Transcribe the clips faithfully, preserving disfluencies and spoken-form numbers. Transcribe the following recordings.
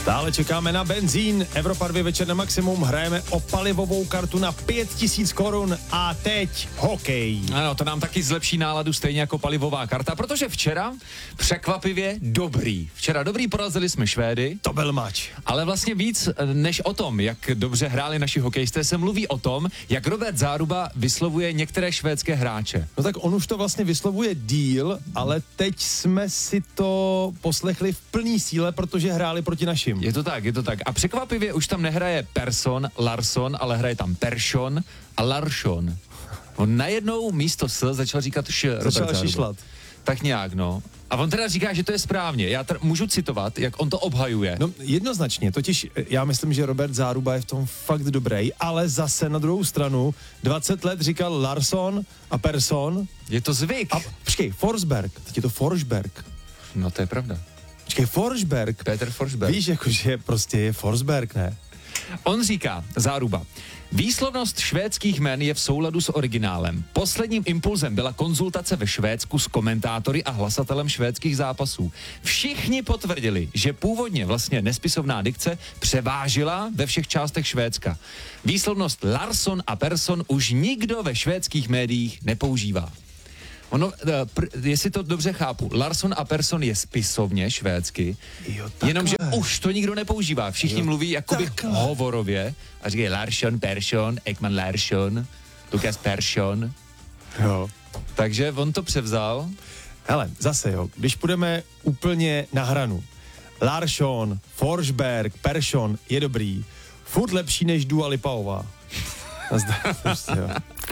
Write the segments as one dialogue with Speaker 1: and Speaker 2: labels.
Speaker 1: Stále čekáme na benzín. Evropa dva večer na maximum. Hrajeme o palivovou kartu na pět tisíc korun a teď hokej.
Speaker 2: Ano, to nám taky zlepší náladu stejně jako palivová karta, protože včera překvapivě dobrý. Včera dobrý, porazili jsme Švédy.
Speaker 1: To byl mač.
Speaker 2: Ale vlastně víc než o tom, jak dobře hráli naši hokejisté, se mluví o tom, jak Robert Záruba vyslovuje některé švédské hráče.
Speaker 1: No tak on už to vlastně vyslovuje díl, ale teď jsme si to poslechli v plný síle, protože hráli proti našim.
Speaker 2: Je to tak, je to tak. A překvapivě už tam nehraje Persson, Larsson, ale hraje tam Persson a Larsson. On najednou místo S začal říkat š, Robert
Speaker 1: Začal
Speaker 2: Záruba.
Speaker 1: šišlat.
Speaker 2: Tak nějak, no. A on teda říká, že to je správně. Já tr- můžu citovat, jak on to obhajuje.
Speaker 1: No jednoznačně, totiž já myslím, že Robert Záruba je v tom fakt dobrý, ale zase na druhou stranu dvacet let říkal Larsson a Persson.
Speaker 2: Je to zvyk.
Speaker 1: A počkej, Forsberg, teď je to Forsberg.
Speaker 2: No to je pravda.
Speaker 1: Počkej, Forsberg.
Speaker 2: Peter Forsberg.
Speaker 1: Víš, jakože prostě je Forsberg, ne?
Speaker 2: On říká, Záruba, výslovnost švédských jmen je v souladu s originálem. Posledním impulzem byla konzultace ve Švédsku s komentátory a hlasatelem švédských zápasů. Všichni potvrdili, že původně vlastně nespisovná dikce převážila ve všech částech Švédska. Výslovnost Larsson a Persson už nikdo ve švédských médiích nepoužívá. Ono, pr- jestli to dobře chápu, Larsson a Persson je spisovně švédsky,
Speaker 1: Jo, takhle.
Speaker 2: jenomže už to nikdo nepoužívá. Všichni
Speaker 1: Jo,
Speaker 2: mluví jakoby
Speaker 1: takhle.
Speaker 2: hovorově a říkají Larsson, Persson, Ekman Larsson, Lukas Persson.
Speaker 1: Jo.
Speaker 2: Takže on to převzal.
Speaker 1: Hele, zase jo, když půjdeme úplně na hranu. Larsson, Forsberg, Persson je dobrý. Furt lepší než Dua Lipaová. Nazdar, prostě, jo.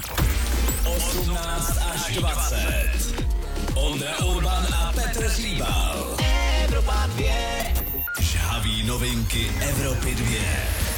Speaker 3: osmnáct až dvacet. Ondra Urban a Petr Hříbal. Evropa dva. Žhaví novinky Evropy dva.